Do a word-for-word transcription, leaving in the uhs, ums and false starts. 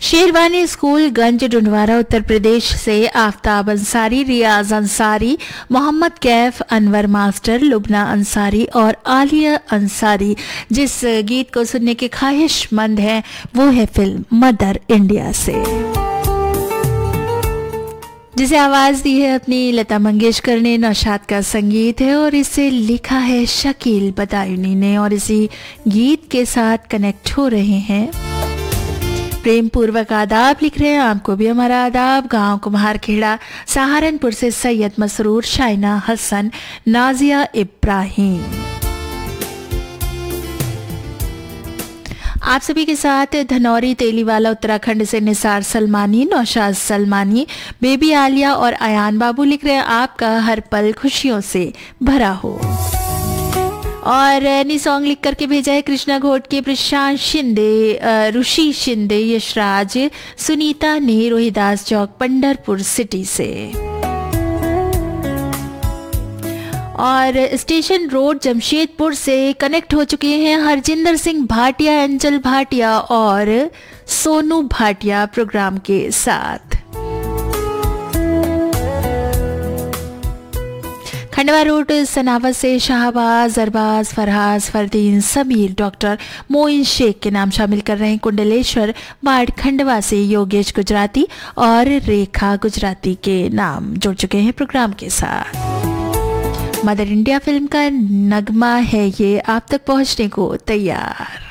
Sherwani school गंज डुंडवारा उत्तर प्रदेश से आफ्ताब अंसारी, रियाज Ansari, Mohammad Kaif, Anwar master, Lubna Ansari और आलिया अंसारी जिस गीत को सुनने के ख्वाहिशमंद हैं वो है फिल्म मदर इंडिया से, जिसे आवाज दी है अपनी लता मंगेशकर ने। नौशाद का संगीत है और इसे लिखा है शकील बदायूनी ने। और इसी गीत के साथ कनेक्ट हो रहे हैं, प्रेम पूर्वक आदाब लिख रहे हैं, आपको भी हमारा आदाब। गांव कुम्हारखेड़ा सहारनपुर से सैयद मसरूर, शाइना हसन, नाजिया इब्राहिम, आप सभी के साथ धनौरी तेलीवाला उत्तराखंड से निसार सलमानी, नौशाद सलमानी, बेबी आलिया और अयान बाबू लिख रहे हैं आपका हर पल खुशियों से भरा हो। और नी सॉन्ग लिख करके भेजा है कृष्णा घोटके, प्रशांत शिंदे, ऋषि शिंदे, यशराज, सुनीता ने रोहिदास चौक पंढरपुर सिटी से। और स्टेशन रोड जमशेदपुर से कनेक्ट हो चुके हैं हरजिंदर सिंह भाटिया, अंजल भाटिया और सोनू भाटिया प्रोग्राम के साथ। खंडवा रोड सनावत से शाहबाज, अरबाज, फरहाज, फरदीन, समीर, डॉक्टर मोइन शेख के नाम शामिल कर रहे हैं। कुंडलेश्वर वार्ड खंडवा से योगेश गुजराती और रेखा गुजराती के नाम जुड़ चुके हैं प्रोग्राम के साथ। मदर इंडिया फिल्म का नगमा है ये आप तक पहुंचने को तैयार।